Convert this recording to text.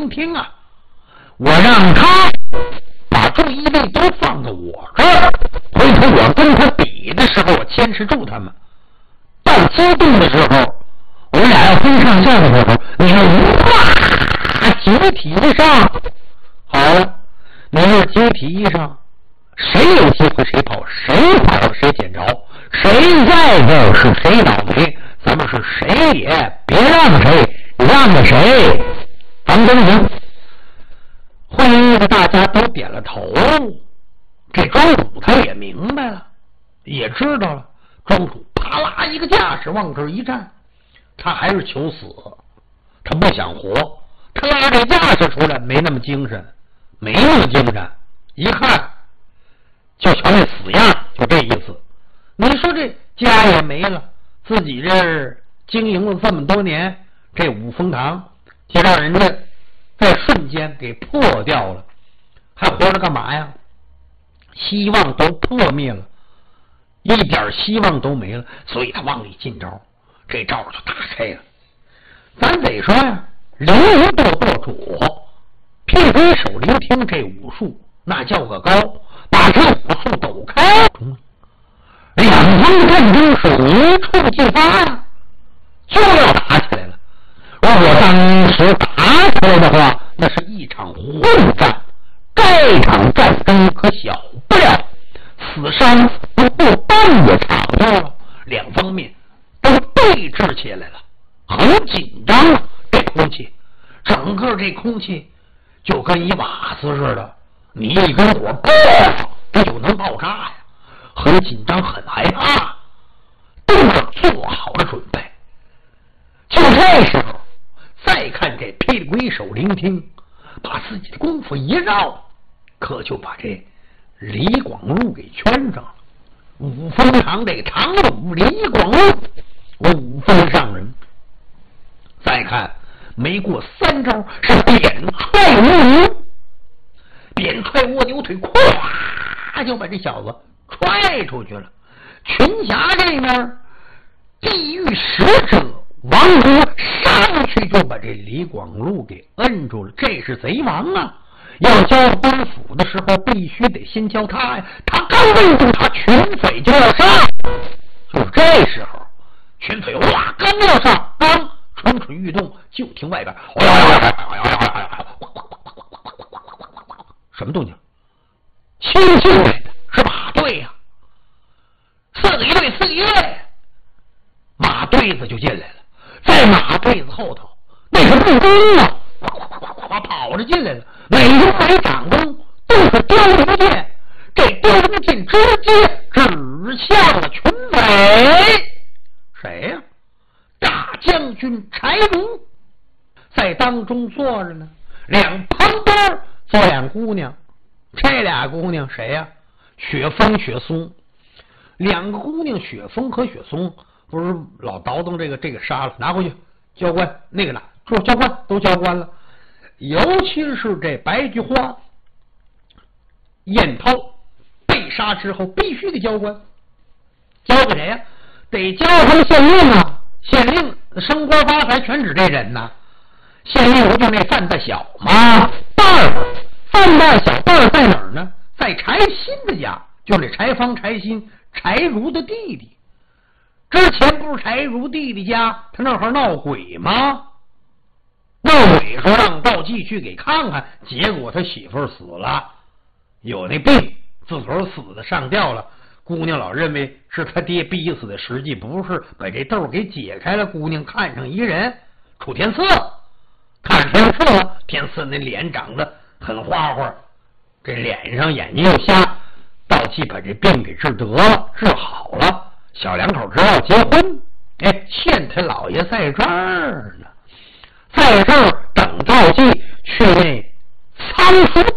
聆听啊，我让他把注意力都放到我这儿，回头我跟他比的时候，我坚持住他们。到激动的时候，我俩要分上下的时候，你是哇集体的上，好了，你是集体一上，谁有机会谁跑，谁跑谁捡着，谁在这是谁倒霉，咱们是谁也别让谁，让着谁，咱们行。会议的大家都点了头，这庄主他也明白了，也知道了。庄主啪啦一个架势往这儿一站，他还是求死，他不想活，他拉这架势出来没那么精神，没那么精神，一看就瞧那死样，就这意思。你说这家也没了，自己这经营了这么多年，这五凤堂就让人家在瞬间给破掉了，还活着干嘛呀？希望都破灭了，一点希望都没了，所以他往里进招，这招就打开了。咱得说呀，灵灵舵舵主，屁鬼手聆听这武术那叫个高，把这武术抖开，两方战争是一触即发呀，就要打起来了。如果当时打起来的话，那是一场混战，这场战争可小不了，死伤不过半也差不多了，两方面都对峙起来了，很紧张啊，这空气，整个这空气就跟一瓦斯似的，你一根火爆，这就能爆炸呀，很紧张，很害怕，都是做好了准备。就这时候再看这霹雳鬼手聆听，把自己的功夫一绕，可就把这李广禄给圈上了。五凤堂这个堂主李广禄，五凤上人。再看没过三招，是扁踹蜗牛，扁踹蜗牛腿，咵就把这小子踹出去了。群侠这面，地狱使者王国上去就把这李广禄给摁住了，这是贼王啊！要交官府的时候，必须得先交他呀。他刚摁住他，群匪就要上。就是这时候，群匪哇，刚要上，刚蠢蠢欲动，就听外边什么动静？新进来的是马队呀，四个一队，马队子就进来了。在马队子后头，那是步兵啊，哗跑着进来了。每人每掌中都是雕龙剑，这雕龙剑直接指向了群匪。谁呀？大将军柴荣在当中坐着呢，两旁边坐两姑娘，这俩姑娘谁呀？雪峰、雪松。两个姑娘雪峰和雪松不是老倒腾这个杀了，拿回去交官，那个拿说交官都交官了。尤其是这白菊花、燕涛被杀之后，必须得交官，交给谁呀？得交他们县令啊！县令升官发财全指这人呐。县令不就那范大小吗？范大小伴儿在哪儿呢？在柴新的家，就那柴方、柴新、柴如的弟弟。之前不是柴如弟弟家他那会儿闹鬼吗？闹鬼说让赵继去给看看，结果他媳妇儿死了，有那病，自个儿死的上吊了。姑娘老认为是他爹逼死的，实际不是，把这豆给解开了。姑娘看上一人，楚天赐，看天赐了，天赐那脸长得很花花，这脸上眼睛又瞎，赵继把这病给治得了，治好了，小两口知道结婚。哎，县太老爷在这儿呢，在这儿等赵继去那仓福